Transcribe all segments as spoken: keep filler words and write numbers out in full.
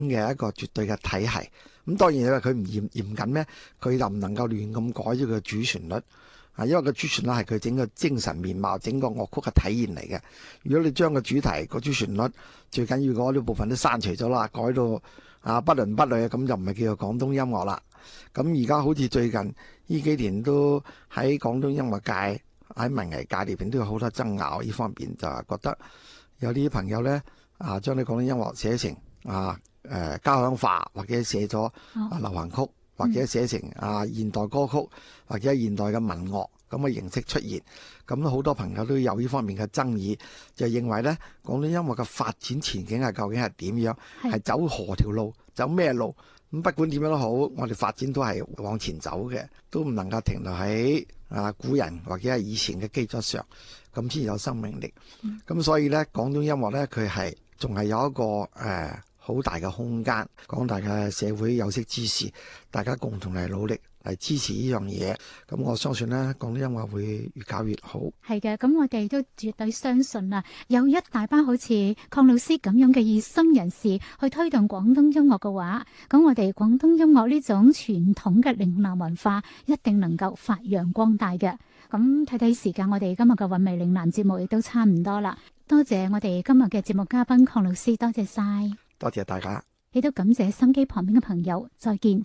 嘅一個絕對嘅體系。咁當然你話佢唔嚴嚴謹咩？佢就唔能夠亂咁改咗個主旋律啊，因為個主旋律係佢整個精神面貌、整個樂曲嘅體現嚟嘅。如果你將個主題、個主旋律最緊要嗰啲部分都刪除咗啦，改到啊不倫不類，咁就唔係叫做廣東音樂啦。咁而家好似最近呢幾年都喺廣東音樂界喺文藝界裏邊都有好多爭拗，呢方面就係覺得有啲朋友呢啊將啲廣東音樂寫成啊誒、呃、交響化，或者寫咗啊流行曲，或者寫成啊現代歌曲，或者現代嘅民樂咁嘅形式出現。咁好多朋友都有呢方面嘅爭議，就認為呢廣東音樂嘅發展前景係究竟係點樣，係走何條路，走咩路？咁不管點樣都好，我哋發展都係往前走嘅，都唔能夠停留喺啊古人或者係以前嘅基礎上，咁先有生命力。咁、嗯、所以呢廣東音樂呢，佢係仲係有一個誒。呃好大嘅空間，廣大嘅社會有識之士，大家共同嚟努力嚟支持呢樣嘢。咁我相信呢廣東音樂會越搞越好。 係嘅，咁我哋都絕對相信啊，有一大班好似鄺老師咁樣嘅熱心人士去推動廣東音樂嘅話，咁我哋廣東音樂呢種傳統嘅嶺南文化一定能夠發揚光大嘅。咁睇睇時間，我哋今日嘅韻味嶺南節目亦都差唔多啦。多謝我哋今日嘅節目嘉賓鄺老師，多謝晒。 多謝大家， 亦都感謝心機旁邊嘅朋友，再見。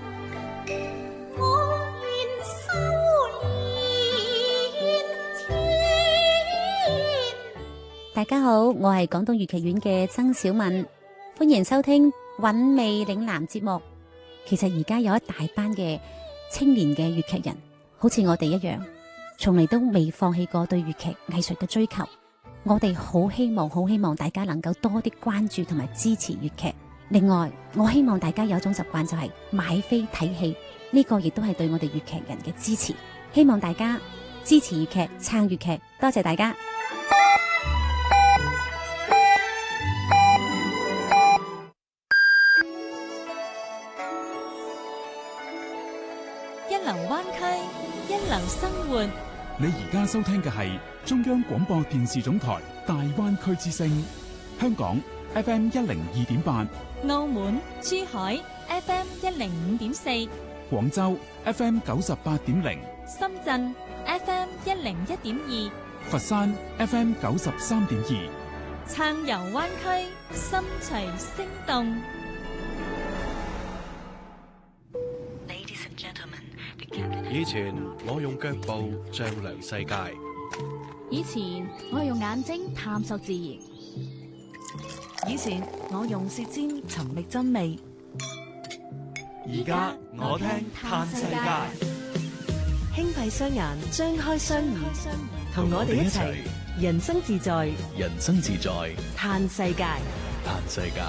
大家好，我係廣東粵劇院嘅曾小敏，歡迎收聽韻味嶺南節目。其實而家有一大班嘅青年嘅粵劇人，好似我哋一樣，從嚟都未放棄過對粵劇藝術嘅追求。我哋好希望，好希望大家能夠多啲關注同埋支持粵劇。另外，我希望大家有一種習慣，就係買飛睇戲，呢個亦都係對我哋粵劇人嘅支持。希望大家支持粵劇，撐粵劇。多謝大家。 一流灣區，一流生活。 你而家收聽嘅係中央廣播電視總台大灣區之聲，香港 F M 一零二點八， 澳門、珠海 F M 一零五點四， 廣州 F M 九十八點零， 深圳 F M 一零一點二， 佛山 F M 九十三點二。 撐遊灣區，心隨聲動。 以前我用腳步丈量世界， 以前我係用眼睛探索自然，以前我用舌尖尋覓真味， 而家我聽嘆世界。 輕閉雙眼，張開雙耳，同我哋一齊人生自在， 人生自在嘆世界， 嘆世界。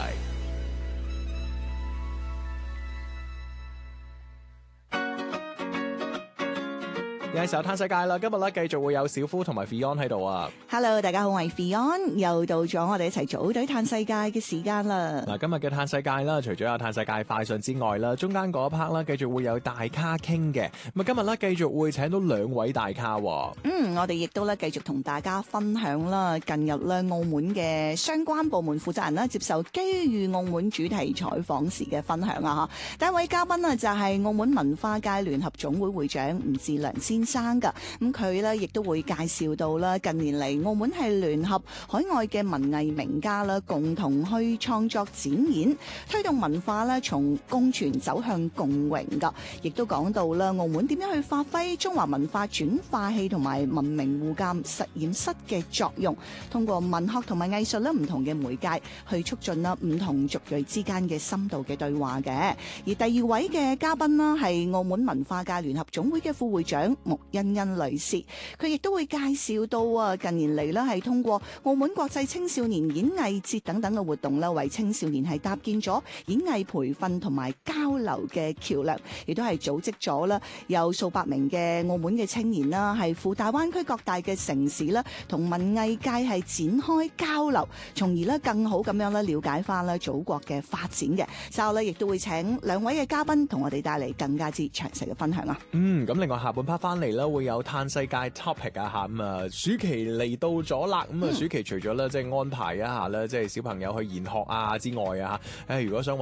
有時候嘆世界啦，今日咧繼續會有小夫同埋 Fion 喺度啊。 Hello， 大家好，我係 Fion，又到咗我哋一齊組隊嘆世界嘅時間啦。 嗱，今日嘅嘆世界啦，除咗有嘆世界快訊之外啦，中間嗰一 part 啦，繼續會有大咖傾嘅。咁啊，今日咧繼續會請到兩位大咖。 嗯，我哋亦都咧繼續同大家分享啦。近日咧，澳門嘅相關部門負責人啦，接受機遇澳門主題採訪時嘅分享啊。吓，第一位嘉賓啊，就係澳門文化界聯合總會會長吳志良先生噶。咁佢咧亦都會介紹到啦，近年嚟澳門係聯合海外嘅文藝名家啦，共同去創作展演，推動文化咧從共存走向共榮噶。亦都講到啦，澳門點樣去發揮中華文化轉化器同埋文明互鑒實驗室嘅作用，通過文學同埋藝術咧唔同嘅媒介去促進啦唔同族裔之間嘅深度嘅對話嘅。而第二位嘅嘉賓啦係澳門文化界聯合總會嘅副會長穆欣欣女士，佢亦都會介紹到啊，近年嚟咧係通過澳門國際青少年演藝節等等嘅活動啦，為青少年係搭建咗演藝培訓同埋交流嘅橋樑，亦都係組織咗啦有數百名嘅澳門嘅青年啦，係赴大灣區各大嘅城市啦，同文藝界係展開交流，從而咧更好咁樣咧了解翻咧祖國嘅發展嘅。稍後咧亦都會請兩位嘅嘉賓同我哋帶嚟更加之詳細嘅分享啊。 嗯，咁另外下半 part 翻嚟嚟咧會有嘆世界 topic 啊嚇，咁啊暑期嚟到咗啦，咁啊暑期除咗咧即係安排一下咧，即係小朋友去研學啊之外啊嚇，誒如果想